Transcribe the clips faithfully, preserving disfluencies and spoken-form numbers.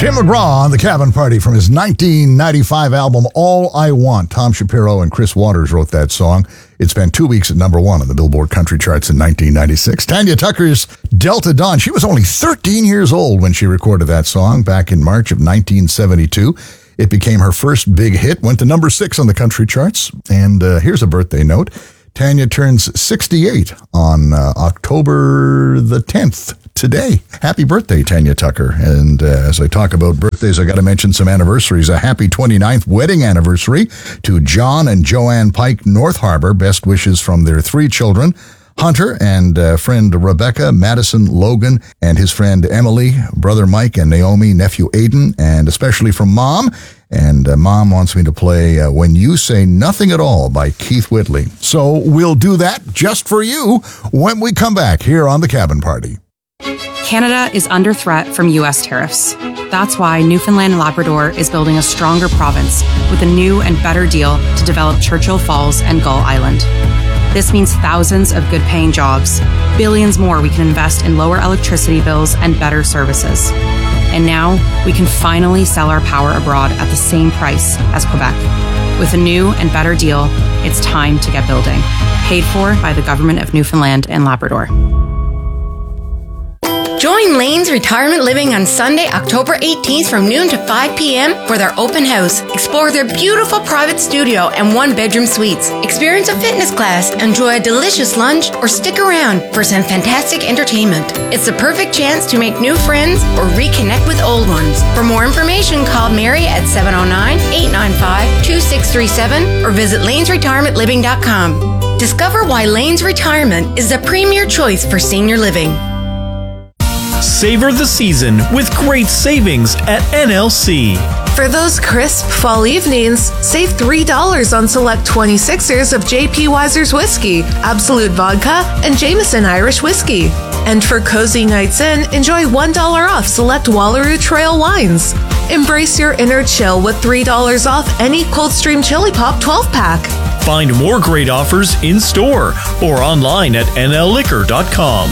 Tim McGraw on The Cabin Party from his nineteen ninety-five album, All I Want. Tom Shapiro and Chris Waters wrote that song. It spent two weeks at number one on the Billboard Country Charts in nineteen ninety-six. Tanya Tucker's Delta Dawn. She was only thirteen years old when she recorded that song back in March of nineteen seventy-two. It became her first big hit, went to number six on the country charts. And uh, here's a birthday note. Tanya turns sixty-eight on uh, October the tenth. Today. Happy birthday, Tanya Tucker. And uh, as I talk about birthdays, I got to mention some anniversaries. A happy twenty-ninth wedding anniversary to John and Joanne Pike, North Harbor. Best wishes from their three children, Hunter and uh, friend Rebecca, Madison, Logan, and his friend Emily, brother Mike and Naomi, nephew Aiden, and especially from Mom. And uh, Mom wants me to play uh, When You Say Nothing at All by Keith Whitley. So we'll do that just for you when we come back here on The Cabin Party. Canada is under threat from U S tariffs. That's why Newfoundland and Labrador is building a stronger province with a new and better deal to develop Churchill Falls and Gull Island. This means thousands of good-paying jobs, billions more we can invest in lower electricity bills and better services. And now we can finally sell our power abroad at the same price as Quebec. With a new and better deal, it's time to get building. Paid for by the Government of Newfoundland and Labrador. Join Lane's Retirement Living on Sunday, October eighteenth from noon to five p.m. for their open house. Explore their beautiful private studio and one-bedroom suites. Experience a fitness class, enjoy a delicious lunch, or stick around for some fantastic entertainment. It's the perfect chance to make new friends or reconnect with old ones. For more information, call Mary at seven oh nine, eight nine five, two six three seven or visit lanes retirement living dot com. Discover why Lane's Retirement is the premier choice for senior living. Savor the season with great savings at N L C. For those crisp fall evenings, save three dollars on select twenty-sixers of J P Weiser's whiskey, Absolute Vodka, and Jameson Irish whiskey. And for cozy nights in, enjoy one dollar off select Wallaroo Trail wines. Embrace your inner chill with three dollars off any Coldstream Chili Pop twelve-pack. Find more great offers in store or online at N L liquor dot com.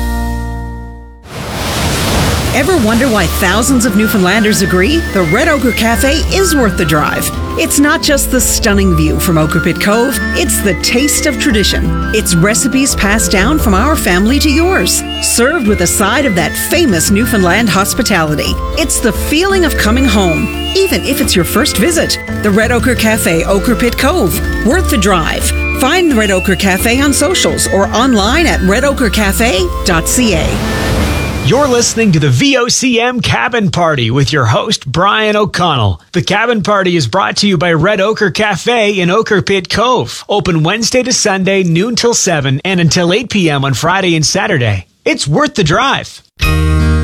Ever wonder why thousands of Newfoundlanders agree the Red Ochre Cafe is worth the drive? It's not just the stunning view from Ochre Pit Cove, it's the taste of tradition. It's recipes passed down from our family to yours, served with a side of that famous Newfoundland hospitality. It's the feeling of coming home, even if it's your first visit. The Red Ochre Cafe, Ochre Pit Cove, worth the drive. Find the Red Ochre Cafe on socials or online at red ochre cafe dot c a. You're listening to the V O C M Cabin Party with your host, Brian O'Connell. The Cabin Party is brought to you by Red Ochre Cafe in Ochre Pit Cove. Open Wednesday to Sunday, noon till seven, and until eight p.m. on Friday and Saturday. It's worth the drive.